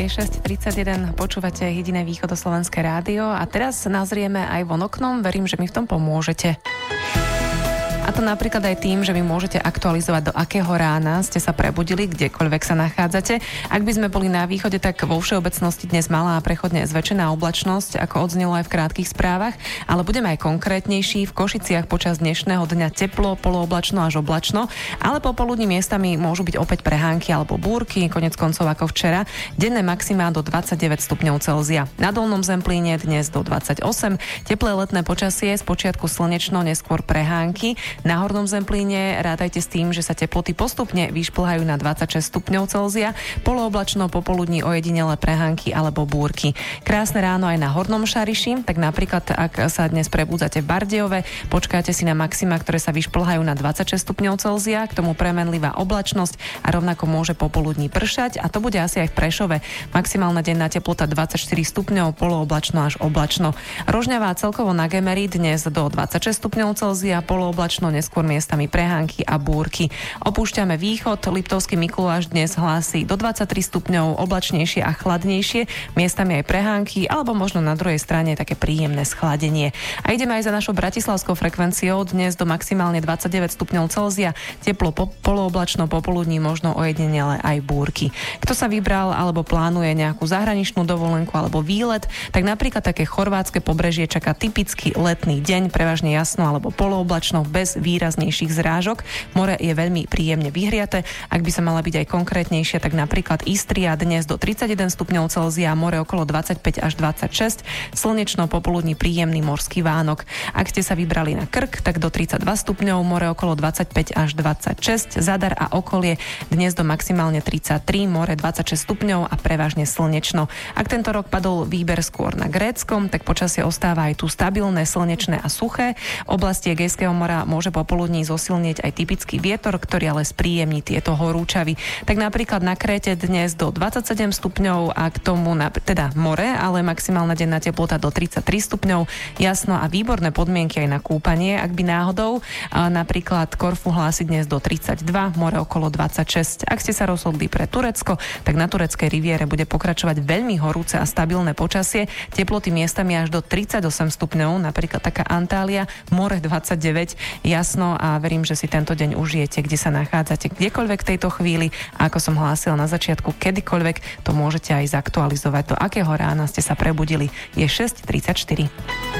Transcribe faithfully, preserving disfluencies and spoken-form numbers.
Je šesť tridsaťjeden, počúvate jediné východoslovenské rádio a teraz nazrieme aj von oknom, verím, že mi v tom pomôžete. A to napríklad aj tým, že vy môžete aktualizovať, do akého rána ste sa prebudili, kdekoľvek sa nachádzate. Ak by sme boli na východe, tak vo všeobecnosti dnes malá a prechodne zväčšená oblačnosť, ako odznelo aj v krátkych správach, ale budeme aj konkrétnejší. V Košiciach počas dnešného dňa teplo, polooblačno až oblačno, ale popoludní miestami môžu byť opäť prehánky alebo búrky, konec koncov ako včera. Denné maximá do dvadsaťdeväť stupňov Celzia. Na Dolnom Zemplíne dnes do dvadsaťosem, teplé letné počasie, spočiatku slnečno, neskôr prehánky. Na Hornom Zemplíne rátajte s tým, že sa teploty postupne vyšplhajú na dvadsaťšesť stupňov Celzia, polooblačno popoludní ojedinelé prehánky alebo búrky. Krásne ráno aj na Hornom Šariši, tak napríklad ak sa dnes prebudzate v Bardejove, počkáte si na maxima, ktoré sa vyšplhajú na dvadsaťšesť stupňov Celzia, k tomu premenlivá oblačnosť a rovnako môže popoludní pršať a to bude asi aj v Prešove. Maximálna denná teplota dvadsaťštyri stupňov, polooblačno až oblačno. Rožňavá celkovo na Gemeri dnes do dvadsaťšesť stupňov Celzia, polooblačno, neskôr miestami prehánky a búrky. Opúšťame východ, Liptovský Mikuláš dnes hlási do dvadsaťtri stupňov, oblačnejšie a chladnejšie, miestami aj prehánky, alebo možno na druhej strane také príjemné schladenie. A ideme aj za našou bratislavskou frekvenciou, dnes do maximálne dvadsaťdeväť stupňov Celzia, teplo po, polooblačno, popoludní možno ojedinele aj búrky. Kto sa vybral alebo plánuje nejakú zahraničnú dovolenku alebo výlet, tak napríklad také chorvátske pobrežie čaká typický letný deň, prevažne jasno alebo polooblačno, bez výraznejších zrážok. More je veľmi príjemne vyhriate. Ak by sa mala byť aj konkrétnejšia, tak napríklad Istria dnes do tridsaťjeden stupňov Celzia, more okolo dvadsaťpäť až dvadsaťšesť, slnečno popoludní príjemný morský vánok. Ak ste sa vybrali na Krk, tak do tridsaťdva stupňov, more okolo dvadsaťpäť až dvadsaťšesť, Zadar a okolie dnes do maximálne tridsaťtri, more dvadsaťšesť stupňov a prevažne slnečno. Ak tento rok padol výber skôr na Gréckom, tak počasie ostáva aj tu stabilné, slnečné a suché. Oblasti Egejského mora môže popoludní zosilnieť aj typický vietor, ktorý ale spríjemní tieto horúčavy. Tak napríklad na Kréte dnes do dvadsaťsedem stupňov a k tomu na, teda more, ale maximálna denná teplota do tridsaťtri stupňov, jasno a výborné podmienky aj na kúpanie, ak by náhodou. A napríklad Korfu hlási dnes do tridsaťdva, more okolo dvadsaťšesť. Ak ste sa rozhodli pre Turecko, tak na tureckej riviére bude pokračovať veľmi horúce a stabilné počasie, teploty miestami až do tridsaťosem stupňov, napríklad taká Antália, more dvadsaťdeväť, jasno a verím, že si tento deň užijete, kde sa nachádzate, kdekoľvek v tejto chvíli. A ako som hlásila na začiatku, kedykoľvek to môžete aj zaktualizovať, do akého rána ste sa prebudili. Je šesť tridsaťštyri.